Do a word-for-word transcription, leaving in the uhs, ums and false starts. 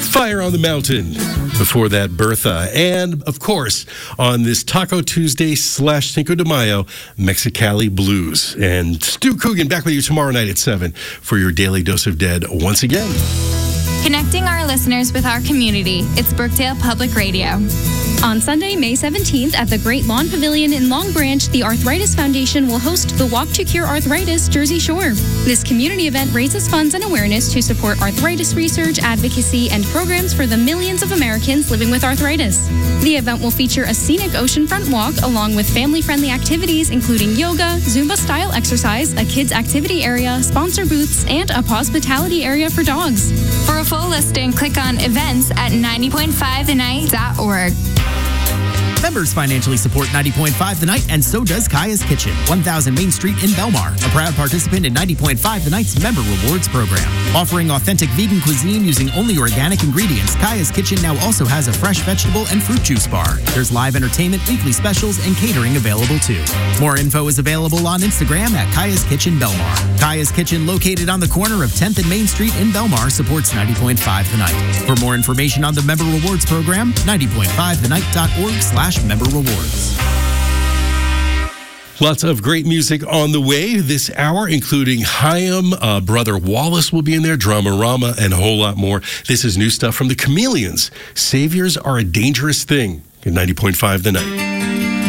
Fire on the Mountain. Before that, Bertha. And, of course, on this Taco Tuesday slash Cinco de Mayo, Mexicali Blues. And Stu Coogan back with you tomorrow night at seven for your Daily Dose of Dead once again. Connecting our listeners with our community, it's Brookdale Public Radio. On Sunday, May seventeenth, at the Great Lawn Pavilion in Long Branch, the Arthritis Foundation will host the Walk to Cure Arthritis Jersey Shore. This community event raises funds and awareness to support arthritis research, advocacy, and programs for the millions of Americans living with arthritis. The event will feature a scenic oceanfront walk along with family-friendly activities including yoga, Zumba-style exercise, a kids' activity area, sponsor booths, and a hospitality area for dogs. For a full listing, click on events at ninety point five the night dot org. Members financially support ninety point five The Night, and so does Kaya's Kitchen, one thousand Main Street in Belmar, a proud participant in ninety point five The Night's Member Rewards program. Offering authentic vegan cuisine using only organic ingredients, Kaya's Kitchen now also has a fresh vegetable and fruit juice bar. There's live entertainment, weekly specials, and catering available too. More info is available on Instagram at Kaya's Kitchen Belmar. Kaya's Kitchen, located on the corner of tenth and Main Street in Belmar, supports ninety point five The Night. For more information on the Member Rewards program, ninety point five the night dot org slash member rewards. Lots of great music on the way this hour, including Chaim, uh, Brother Wallace will be in there, Dramarama, and a whole lot more. This is new stuff from the Chameleons. Saviors are a dangerous thing. In ninety point five The Night.